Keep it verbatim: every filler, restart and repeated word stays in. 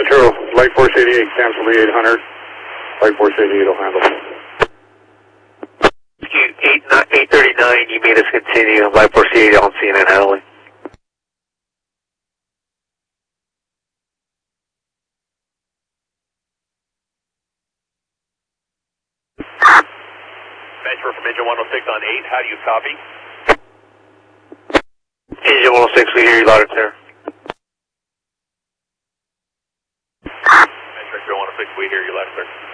Metro, Light Force eighty-eight, cancel the eight hundred. Light Force eighty-eight will handle. eight thirty-nine, you made us continue. Light Force eighty-eight on C N N handling. Metro from engine one oh six on eight, how do you copy? Engine one oh six, we hear you loud and clear. Metro one oh six, we hear you loud and clear.